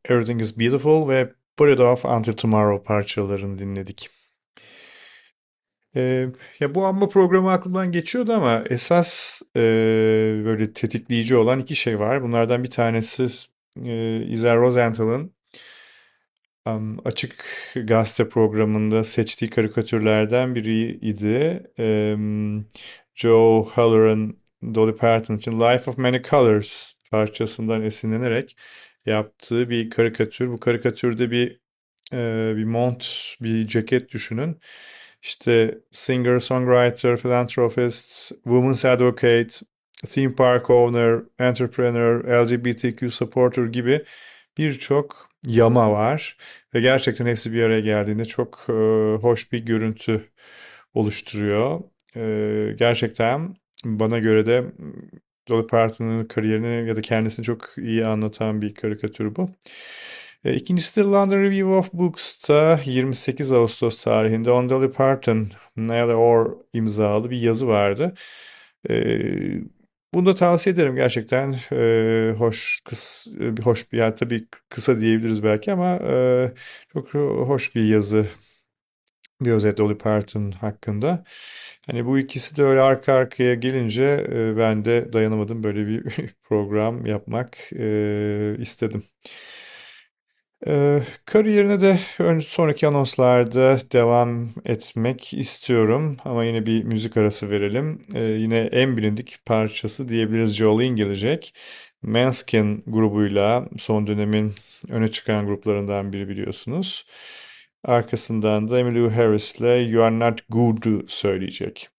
Everything is Beautiful ve Put It Off Until Tomorrow parçalarını dinledik. Ee, Ya bu anma programı aklımdan geçiyordu ama esas böyle tetikleyici olan iki şey var. Bunlardan bir tanesi Izel Rosenthal'ın açık gazete programında seçtiği karikatürlerden biriydi. Joe Halloran, Dolly Parton için Life of Many Colors parçasından esinlenerek yaptığı bir karikatür. Bu karikatürde bir mont, bir ceket düşünün. İşte singer, songwriter, philanthropist, women's advocate, theme park owner, entrepreneur, LGBTQ supporter gibi birçok yama var. Ve gerçekten hepsi bir araya geldiğinde çok hoş bir görüntü oluşturuyor. Gerçekten bana göre de Dolly Parton'ın kariyerini ya da kendisini çok iyi anlatan bir karikatür bu. İkincisi de London Review of Books'ta 28 Ağustos tarihinde On Dolly Parton, Neil Orr imzalı bir yazı vardı. Ee, Bunu da tavsiye ederim gerçekten. Hoş bir, ya tabii kısa diyebiliriz belki ama çok hoş bir yazı, bir özet Dolly Parton hakkında. Hani bu ikisi de öyle arka arkaya gelince ben de dayanamadım, böyle bir program yapmak istedim. Kariyerine de sonraki anonslarda devam etmek istiyorum ama yine bir müzik arası verelim. Yine en bilindik parçası diyebiliriz, Jolene gelecek. Måneskin grubuyla son dönemin öne çıkan gruplarından biri biliyorsunuz. Arkasından da Emmylou Harris'le You Are Not Good söyleyecek.